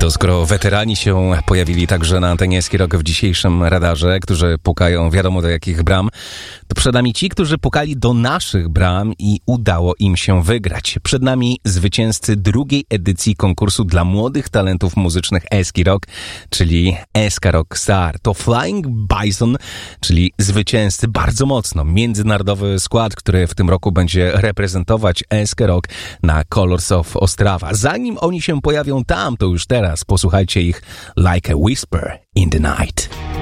To skoro weterani się pojawili także na antenie SK Rock w dzisiejszym radarze, którzy pukają wiadomo do jakich bram, to przed nami ci, którzy pukali do naszych bram i udało im się wygrać. Przed nami zwycięzcy drugiej edycji konkursu dla młodych talentów muzycznych SK Rock, czyli SK Rock Star. To Flying Bison, czyli zwycięzcy bardzo mocno międzynarodowy skład, który w tym roku będzie reprezentować SK Rock na Colors of Ostrava. Zanim oni się pojawią tam, to już teraz posłuchajcie ich Like a Whisper in the Night.